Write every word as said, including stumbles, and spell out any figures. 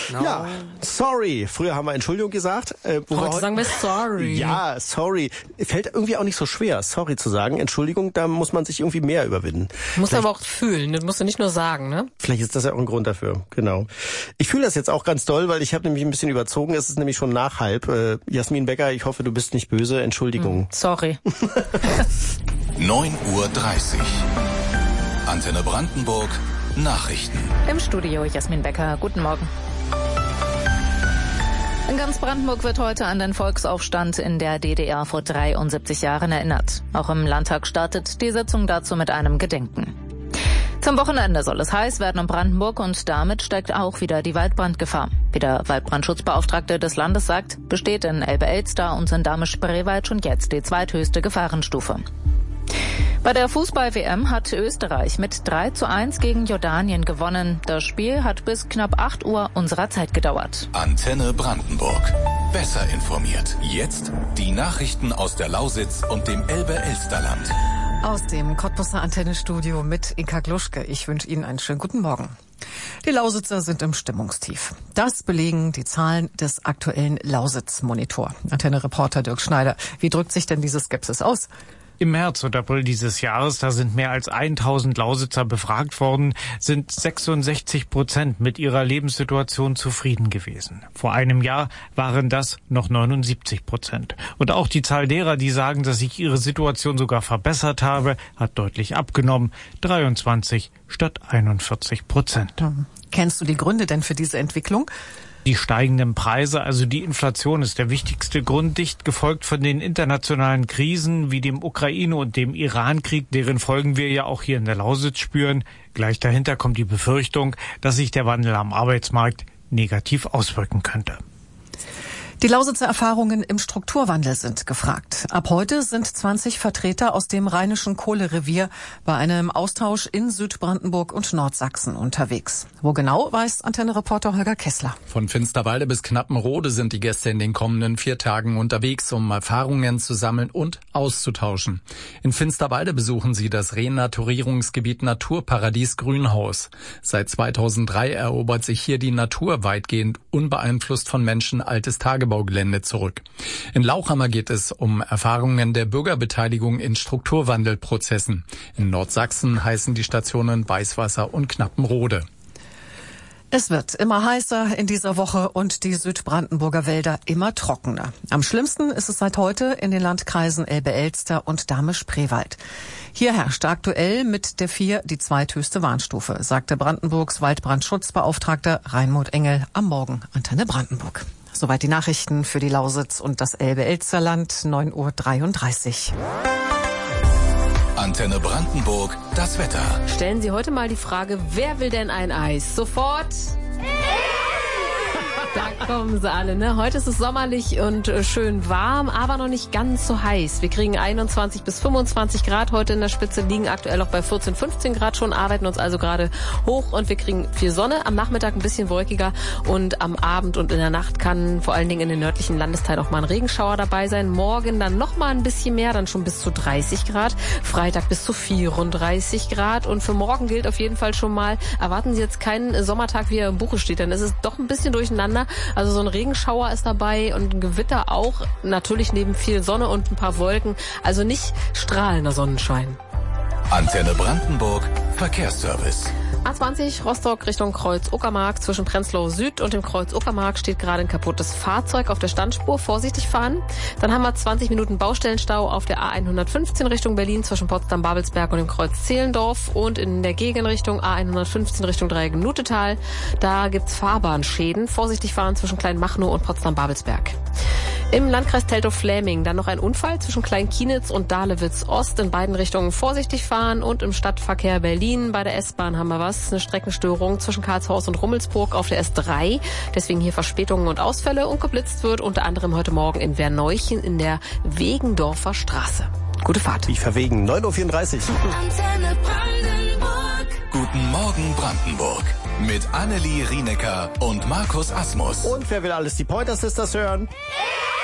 No. Ja, sorry. Früher haben wir Entschuldigung gesagt. Äh, heute, heute sagen wir sorry. Ja, sorry. Fällt irgendwie auch nicht so schwer, sorry zu sagen. Entschuldigung, da muss man sich irgendwie mehr überwinden. Du musst aber auch fühlen, das musst du nicht nur sagen, ne? Vielleicht ist das ja auch ein Grund dafür, genau. Ich fühle das jetzt auch ganz doll, weil ich habe nämlich ein bisschen überzogen. Es ist nämlich schon nach halb. Äh, Jasmin Becker, ich hoffe, du bist nicht böse. Entschuldigung. Hm, sorry. neun Uhr dreißig. Antenne Brandenburg. Nachrichten. Im Studio Jasmin Becker. Guten Morgen. In ganz Brandenburg wird heute an den Volksaufstand in der D D R vor dreiundsiebzig Jahren erinnert. Auch im Landtag startet die Sitzung dazu mit einem Gedenken. Zum Wochenende soll es heiß werden in Brandenburg und damit steigt auch wieder die Waldbrandgefahr. Wie der Waldbrandschutzbeauftragte des Landes sagt, besteht in Elbe-Elster und in Dahme-Spreewald schon jetzt die zweithöchste Gefahrenstufe. Bei der Fußball-W M hat Österreich mit drei zu eins gegen Jordanien gewonnen. Das Spiel hat bis knapp acht Uhr unserer Zeit gedauert. Antenne Brandenburg. Besser informiert. Jetzt die Nachrichten aus der Lausitz und dem Elbe-Elsterland. Aus dem Cottbusser Antennestudio mit Inka Gluschke. Ich wünsche Ihnen einen schönen guten Morgen. Die Lausitzer sind im Stimmungstief. Das belegen die Zahlen des aktuellen Lausitz-Monitor. Antenne-Reporter Dirk Schneider. Wie drückt sich denn diese Skepsis aus? Im März und April dieses Jahres, da sind mehr als tausend Lausitzer befragt worden, sind sechsundsechzig Prozent mit ihrer Lebenssituation zufrieden gewesen. Vor einem Jahr waren das noch neunundsiebzig Prozent. Und auch die Zahl derer, die sagen, dass sich ihre Situation sogar verbessert habe, hat deutlich abgenommen. dreiundzwanzig statt einundvierzig Prozent. Hm. Kennst du die Gründe denn für diese Entwicklung? Die steigenden Preise, also die Inflation, ist der wichtigste Grund, dicht gefolgt von den internationalen Krisen wie dem Ukraine- und dem Iran-Krieg, deren Folgen wir ja auch hier in der Lausitz spüren. Gleich dahinter kommt die Befürchtung, dass sich der Wandel am Arbeitsmarkt negativ auswirken könnte. Die Lausitzer Erfahrungen im Strukturwandel sind gefragt. Ab heute sind zwanzig Vertreter aus dem Rheinischen Kohlerevier bei einem Austausch in Südbrandenburg und Nordsachsen unterwegs. Wo genau, weiß Antenne-Reporter Holger Kessler. Von Finsterwalde bis Knappenrode sind die Gäste in den kommenden vier Tagen unterwegs, um Erfahrungen zu sammeln und auszutauschen. In Finsterwalde besuchen sie das Renaturierungsgebiet Naturparadies Grünhaus. Seit zweitausenddrei erobert sich hier die Natur weitgehend unbeeinflusst von Menschen altes Tagebaus. Baugelände zurück. In Lauchhammer geht es um Erfahrungen der Bürgerbeteiligung in Strukturwandelprozessen. In Nordsachsen heißen die Stationen Weißwasser und Knappenrode. Es wird immer heißer in dieser Woche und die Südbrandenburger Wälder immer trockener. Am schlimmsten ist es seit heute in den Landkreisen Elbe-Elster und Dahme-Spreewald. Hier herrscht aktuell mit der vier die zweithöchste Warnstufe, sagte Brandenburgs Waldbrandschutzbeauftragter Reinmut Engel am Morgen Antenne Brandenburg. Soweit die Nachrichten für die Lausitz und das Elbe-Elsterland, neun Uhr dreiunddreißig. Antenne Brandenburg, das Wetter. Stellen Sie heute mal die Frage, wer will denn ein Eis? Sofort... Da kommen sie alle, ne? Heute ist es sommerlich und schön warm, aber noch nicht ganz so heiß. Wir kriegen einundzwanzig bis fünfundzwanzig Grad heute in der Spitze, liegen aktuell auch bei vierzehn, fünfzehn Grad schon, arbeiten uns also gerade hoch und wir kriegen viel Sonne. Am Nachmittag ein bisschen wolkiger und am Abend und in der Nacht kann vor allen Dingen in den nördlichen Landesteilen auch mal ein Regenschauer dabei sein. Morgen dann noch mal ein bisschen mehr, dann schon bis zu dreißig Grad. Freitag bis zu vierunddreißig Grad und für morgen gilt auf jeden Fall schon mal, erwarten Sie jetzt keinen Sommertag, wie er im Buche steht, dann ist es doch ein bisschen durcheinander. Also so ein Regenschauer ist dabei und ein Gewitter auch, natürlich neben viel Sonne und ein paar Wolken, also nicht strahlender Sonnenschein. Antenne Brandenburg, Verkehrsservice. A zwanzig Rostock Richtung Kreuz-Uckermark. Zwischen Prenzlau Süd und dem Kreuz-Uckermark steht gerade ein kaputtes Fahrzeug auf der Standspur. Vorsichtig fahren. Dann haben wir zwanzig Minuten Baustellenstau auf der A hundertfünfzehn Richtung Berlin zwischen Potsdam-Babelsberg und dem Kreuz Zehlendorf. Und in der Gegenrichtung A hundertfünfzehn Richtung Dreieck-Nutetal. Da gibt's Fahrbahnschäden. Vorsichtig fahren zwischen Kleinmachnow und Potsdam-Babelsberg. Im Landkreis Teltow-Fläming dann noch ein Unfall zwischen Klein-Kienitz und Dahlewitz-Ost. In beiden Richtungen vorsichtig fahren. Und im Stadtverkehr Berlin bei der S-Bahn haben wir was. Eine Streckenstörung zwischen Karlshorst und Rummelsburg auf der S drei. Deswegen hier Verspätungen und Ausfälle. Und geblitzt wird unter anderem heute Morgen in Werneuchen in der Wegendorfer Straße. Gute Fahrt. Wie verwegen. neun Uhr vierunddreißig. Antenne Brandenburg. Guten Morgen Brandenburg. Mit Annelie Rienecker und Markus Asmus. Und wer will alles die Pointer Sisters hören?